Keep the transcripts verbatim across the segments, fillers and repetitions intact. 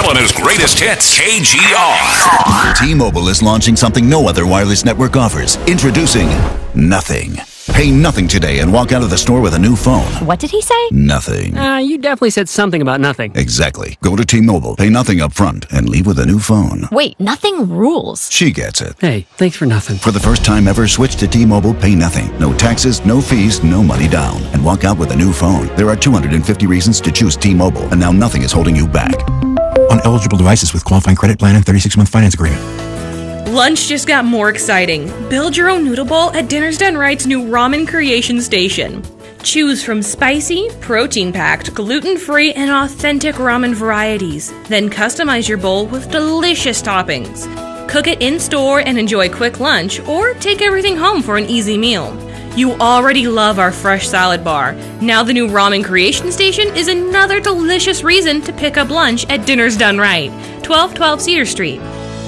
Helena's greatest hits, K G R. T-Mobile is launching something no other wireless network offers. Introducing Nothing. Pay nothing today and walk out of the store with a new phone. What did he say? Nothing. Uh, you definitely said something about nothing. Exactly. Go to T-Mobile, pay nothing up front, and leave with a new phone. Wait, nothing rules. She gets it. Hey, thanks for nothing. For the first time ever, switch to T-Mobile, pay nothing. No taxes, no fees, no money down. And walk out with a new phone. There are two hundred fifty reasons to choose T-Mobile, and now nothing is holding you back. On eligible devices with qualifying credit plan and thirty-six month finance agreement. Lunch just got more exciting. Build your own noodle bowl at Dinner's Done Right's new Ramen Creation Station. Choose from spicy, protein-packed, gluten-free, and authentic ramen varieties. Then customize your bowl with delicious toppings. Cook it in-store and enjoy quick lunch, or take everything home for an easy meal. You already love our fresh salad bar. Now the new Ramen Creation Station is another delicious reason to pick up lunch at Dinner's Done Right, twelve twelve Cedar Street.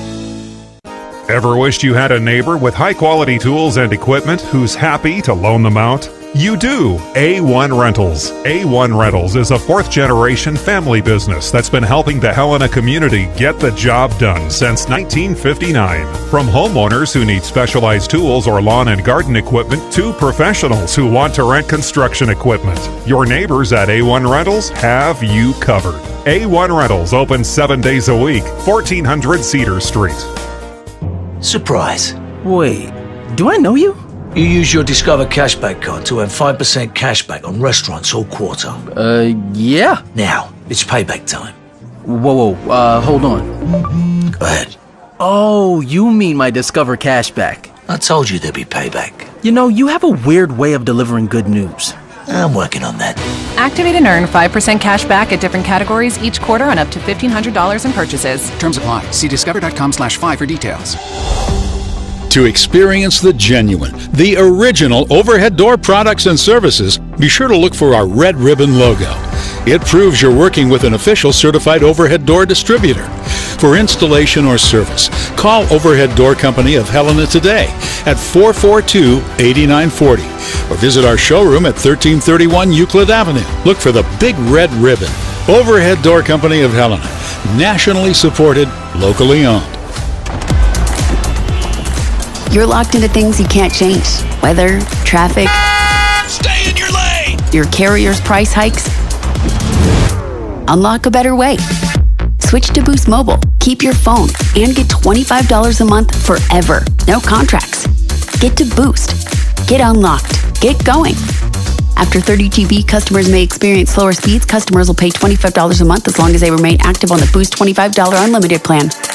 Ever wished you had a neighbor with high-quality tools and equipment who's happy to loan them out? You do. A one Rentals. A one Rentals is a fourth-generation family business that's been helping the Helena community get the job done since nineteen fifty-nine. From homeowners who need specialized tools or lawn and garden equipment to professionals who want to rent construction equipment, your neighbors at A one Rentals have you covered. A one Rentals open seven days a week, fourteen hundred Cedar Street. Surprise. Wait, do I know you? You use your Discover Cashback card to earn five percent cashback on restaurants all quarter. Uh, yeah. Now, it's payback time. Whoa, whoa, uh, hold on. Go ahead. Oh, you mean my Discover Cashback. I told you there'd be payback. You know, you have a weird way of delivering good news. I'm working on that. Activate and earn five percent cash back at different categories each quarter on up to fifteen hundred dollars in purchases. Terms apply. See discover.com slash five for details. To experience the genuine, the original overhead door products and services, be sure to look for our red ribbon logo. It proves you're working with an official certified overhead door distributor. For installation or service, call Overhead Door Company of Helena today at four four two, eight nine four zero or visit our showroom at thirteen thirty-one Euclid Avenue. Look for the big red ribbon. Overhead Door Company of Helena, nationally supported, locally owned. You're locked into things you can't change. Weather, traffic. Stay in your lane! Your carrier's price hikes. Unlock a better way. Switch to Boost Mobile. Keep your phone and get twenty-five dollars a month forever. No contracts. Get to Boost. Get unlocked. Get going. After thirty G B, customers may experience slower speeds. Customers will pay twenty-five dollars a month as long as they remain active on the Boost twenty-five dollars unlimited plan.